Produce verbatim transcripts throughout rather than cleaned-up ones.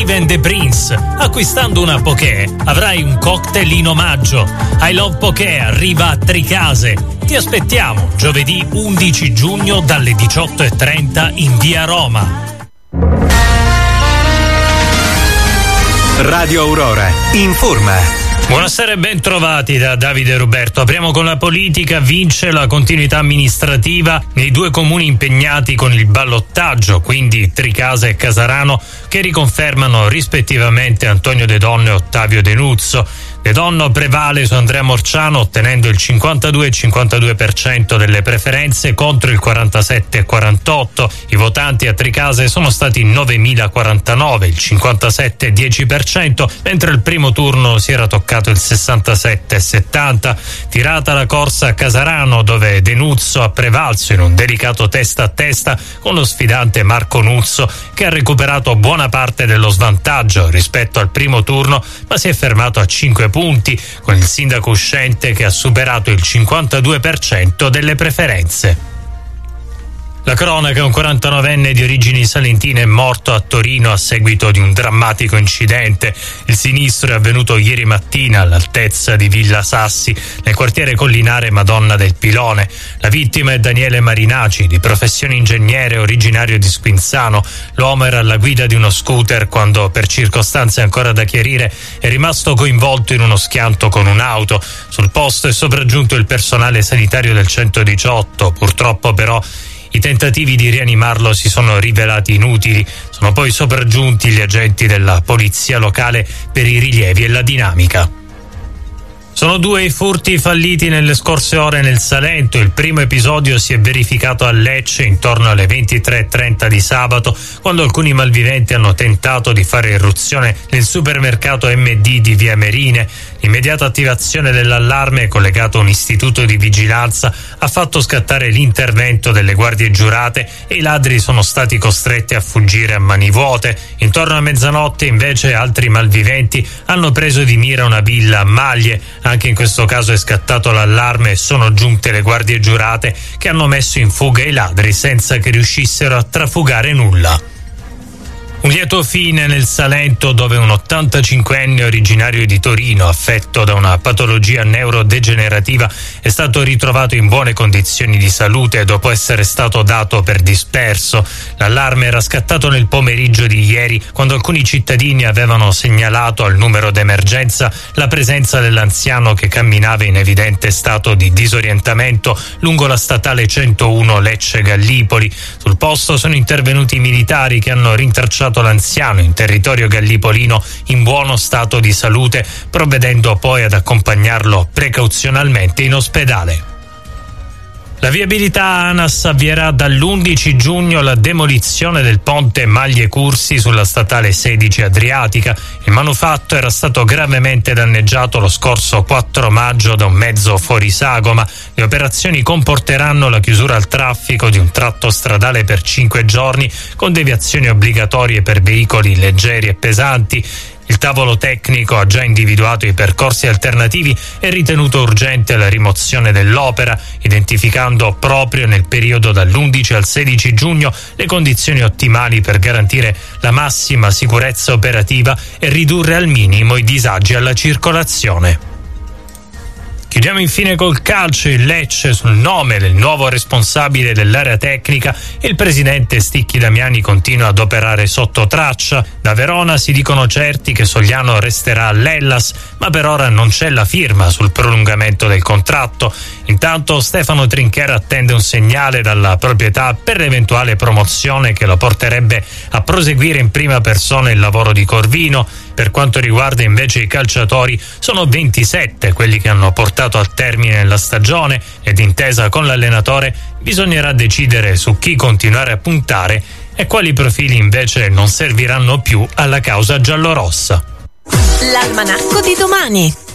Steven De Prince. Acquistando una Poké avrai un cocktail in omaggio. I Love Poké arriva a Tricase. Ti aspettiamo giovedì undici giugno dalle diciotto e trenta in via Roma. Radio Aurora informa. Buonasera e ben trovati da Davide Roberto. Apriamo con la politica. Vince la continuità amministrativa nei due comuni impegnati con il ballottaggio, quindi Tricase e Casarano, che riconfermano rispettivamente Antonio De Donno e Ottavio De Nuzzo. De Donno prevale su Andrea Morciano ottenendo il cinquantadue e cinquantadue per cento delle preferenze contro il quarantasette e quarantotto. I votanti a Tricase sono stati novemilaquarantanove, il cinquantasette e dieci per cento, mentre il primo turno si era toccato il sessantasette e settanta. Tirata la corsa a Casarano, dove De Nuzzo ha prevalso in un delicato testa a testa con lo sfidante Marco Nuzzo, che ha recuperato buona parte dello svantaggio rispetto al primo turno, ma si è fermato a cinque punti, con il sindaco uscente che ha superato il cinquantadue per cento delle preferenze. La cronaca: un quarantanovenne di origini salentine è morto a Torino a seguito di un drammatico incidente. Il sinistro è avvenuto ieri mattina all'altezza di Villa Sassi, nel quartiere collinare Madonna del Pilone. La vittima è Daniele Marinaci, di professione ingegnere, originario di Squinzano. L'uomo era alla guida di uno scooter quando, per circostanze ancora da chiarire, è rimasto coinvolto in uno schianto con un'auto. Sul posto è sopraggiunto il personale sanitario del centodiciotto. Purtroppo però i tentativi di rianimarlo si sono rivelati inutili. Sono poi sopraggiunti gli agenti della polizia locale per i rilievi e la dinamica. Sono due i furti falliti nelle scorse ore nel Salento. Il primo episodio si è verificato a Lecce intorno alle ventitré e trenta di sabato, quando alcuni malviventi hanno tentato di fare irruzione nel supermercato M D di via Merine. L'immediata attivazione dell'allarme, collegato a un istituto di vigilanza, ha fatto scattare l'intervento delle guardie giurate e i ladri sono stati costretti a fuggire a mani vuote. Intorno a mezzanotte invece altri malviventi hanno preso di mira una villa a Maglie. Anche in questo caso è scattato l'allarme e sono giunte le guardie giurate, che hanno messo in fuga i ladri senza che riuscissero a trafugare nulla. Un lieto fine nel Salento, dove un ottantacinquenne originario di Torino, affetto da una patologia neurodegenerativa, è stato ritrovato in buone condizioni di salute dopo essere stato dato per disperso. L'allarme era scattato nel pomeriggio di ieri, quando alcuni cittadini avevano segnalato al numero d'emergenza la presenza dell'anziano che camminava in evidente stato di disorientamento lungo la statale centouno Lecce-Gallipoli. Sul posto sono intervenuti i militari, che hanno rintracciato l'anziano in territorio gallipolino in buono stato di salute, provvedendo poi ad accompagnarlo precauzionalmente in ospedale. La viabilità ANAS avvierà dall'undici giugno la demolizione del ponte Maglie Cursi sulla statale sedici Adriatica. Il manufatto era stato gravemente danneggiato lo scorso quattro maggio da un mezzo fuori sagoma. Le operazioni comporteranno la chiusura al traffico di un tratto stradale per cinque giorni, con deviazioni obbligatorie per veicoli leggeri e pesanti. Il tavolo tecnico ha già individuato i percorsi alternativi e ritenuto urgente la rimozione dell'opera, identificando proprio nel periodo dall'undici al sedici giugno le condizioni ottimali per garantire la massima sicurezza operativa e ridurre al minimo i disagi alla circolazione. Chiudiamo infine col calcio. Il Lecce, sul nome del nuovo responsabile dell'area tecnica, e il presidente Sticchi Damiani continua ad operare sotto traccia. Da Verona si dicono certi che Sogliano resterà all'Hellas, ma per ora non c'è la firma sul prolungamento del contratto. Intanto Stefano Trinchera attende un segnale dalla proprietà per l'eventuale promozione che lo porterebbe a proseguire in prima persona il lavoro di Corvino. Per quanto riguarda invece i calciatori, sono ventisette quelli che hanno portato al termine la stagione e, d'intesa con l'allenatore, bisognerà decidere su chi continuare a puntare e quali profili invece non serviranno più alla causa giallorossa. L'almanacco di domani.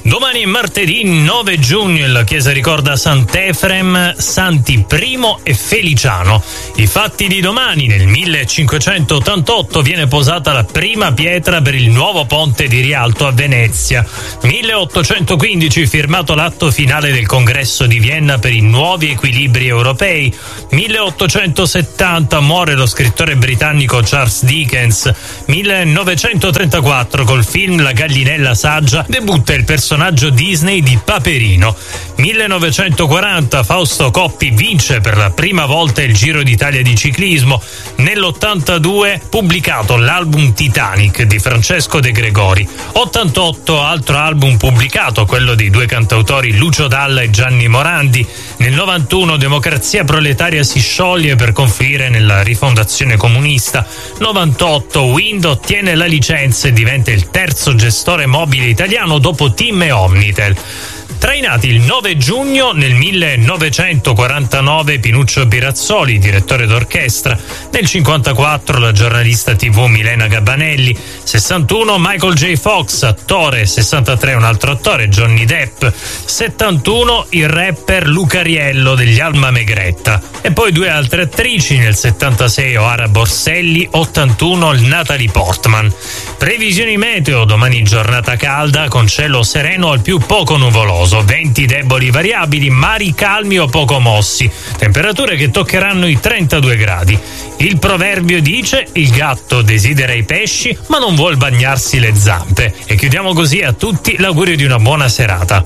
Domani è martedì nove giugno, la chiesa ricorda Sant'Efrem, Santi Primo e Feliciano. I fatti di domani: nel millecinquecentottantotto viene posata la prima pietra per il nuovo ponte di Rialto a Venezia. milleottocentoquindici firmato l'atto finale del congresso di Vienna per i nuovi equilibri europei. milleottocentosettanta muore lo scrittore britannico Charles Dickens. millenovecentotrentaquattro col film La gallinella saggia debutta il personaggio Disney di Paperino. millenovecentoquaranta Fausto Coppi vince per la prima volta il Giro d'Italia di ciclismo. Nell'ottantadue pubblicato l'album Titanic di Francesco De Gregori. ottantotto altro album pubblicato, quello dei due cantautori Lucio Dalla e Gianni Morandi. Nel novantuno Democrazia Proletaria si scioglie per confluire nella rifondazione comunista. novantotto Wind ottiene la licenza e diventa il terzo gestore mobile italiano dopo TIM e Omnitel. Trainati il nove giugno, nel millenovecentoquarantanove Pinuccio Pirazzoli, direttore d'orchestra. Nel cinquantaquattro la giornalista tivù Milena Gabbanelli. sessantuno Michael J. Fox, attore. sessantatré un altro attore, Johnny Depp. settantuno il rapper Luca Riello degli Alma Megretta. E poi due altre attrici, nel settantasei Oara Borselli, ottantuno Natalie Portman. Previsioni meteo: domani giornata calda con cielo sereno al più poco nuvoloso. Venti deboli variabili, mari calmi o poco mossi, temperature che toccheranno i trentadue gradi. Il proverbio dice: il gatto desidera i pesci ma non vuol bagnarsi le zampe. E chiudiamo così a tutti l'augurio di una buona serata.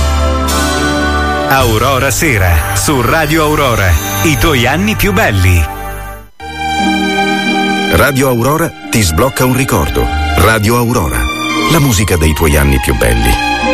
Aurora Sera su Radio Aurora, i tuoi anni più belli. Radio Aurora ti sblocca un ricordo. Radio Aurora, la musica dei tuoi anni più belli.